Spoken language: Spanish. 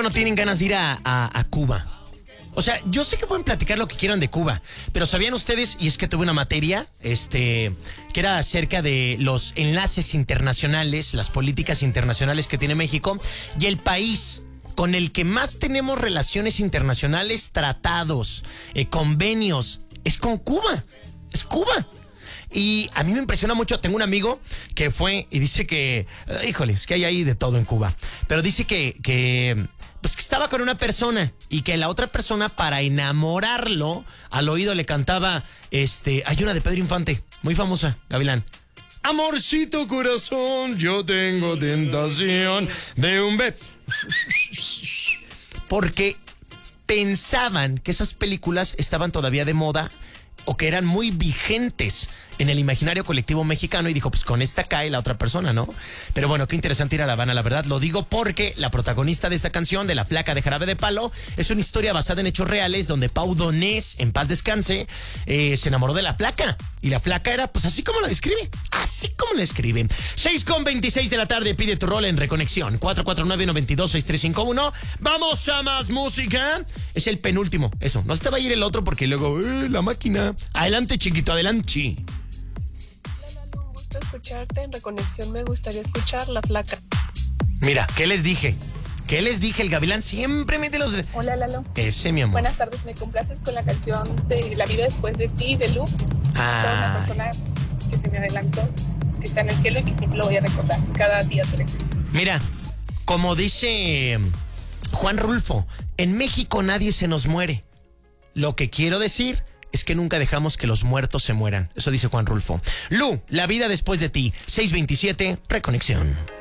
poco no tienen ganas de ir a Cuba? O sea, yo sé que pueden platicar lo que quieran de Cuba, pero ¿sabían ustedes? Y es que tuve una materia, que era acerca de los enlaces internacionales, las políticas internacionales que tiene México, y el país con el que más tenemos relaciones internacionales, tratados, convenios, es con Cuba. Es Cuba. Y a mí me impresiona mucho. Tengo un amigo que fue y dice que, híjole, es que hay ahí de todo en Cuba. Pero dice que estaba con una persona y que la otra persona, para enamorarlo, al oído le cantaba, hay una de Pedro Infante, muy famosa, Gavilán. Amorcito corazón, yo tengo tentación de un porque pensaban que esas películas estaban todavía de moda o que eran muy vigentes en el imaginario colectivo mexicano, y dijo, pues con esta cae la otra persona, ¿no? Pero bueno, qué interesante ir a La Habana, la verdad. Lo digo porque la protagonista de esta canción, de La Flaca de Jarabe de Palo, es una historia basada en hechos reales donde Pau Donés, en paz descanse, se enamoró de La Flaca. Y La Flaca era, pues así como la describe. Así como la describe. 6:26 de la tarde, pide tu rol en Reconexión. 449-922-6351. Vamos a más música. Es el penúltimo, eso. No se te va a ir el otro porque luego, la máquina. Adelante, chiquito, adelante. Un gusto escucharte. En Reconexión me gustaría escuchar La Flaca. Mira, ¿qué les dije? ¿Qué les dije? El Gavilán siempre mete los... Hola, Lalo. Ese, mi amor. Buenas tardes, me complaces con la canción de La vida después de ti, de Lu. Una persona que se me adelantó, que está en el cielo y que siempre lo voy a recordar cada día 13. Mira, como dice Juan Rulfo, en México nadie se nos muere. Lo que quiero decir es que nunca dejamos que los muertos se mueran. Eso dice Juan Rulfo. Lu, La vida después de ti. 6:27, Reconexión.